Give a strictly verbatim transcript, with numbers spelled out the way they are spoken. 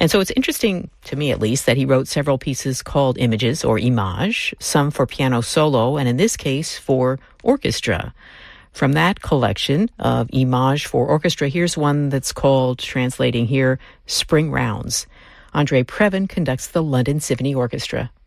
And so it's interesting, to me at least, that he wrote several pieces called Images or Images, some for piano solo, and in this case for orchestra. From that collection of Images for orchestra, here's one that's called, translating here, Spring Rounds. Andre Previn conducts the London Symphony Orchestra.